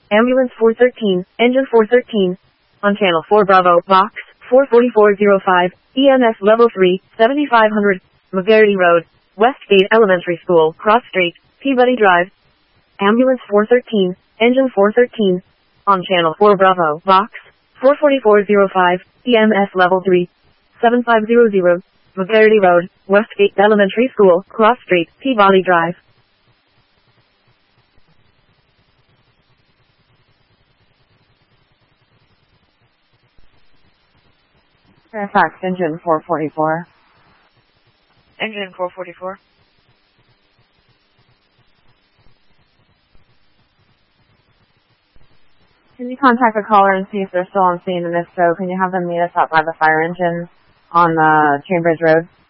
Ambulance 413, engine 413. On channel 4 Bravo, box 44405, EMS level 3, 7500, McGarity Road, Westgate Elementary School, Cross Street, Peabody Drive. Ambulance 413, engine 413. On channel 4 Bravo, box 44405, EMS level 3, 7500, McGarity Road, Westgate Elementary School, Cross Street, Peabody Drive. Fairfax, engine 444. Engine 444. Can you contact the caller and see if they're still on scene, and if so, can you have them meet us out by the fire engine on Cambridge Road?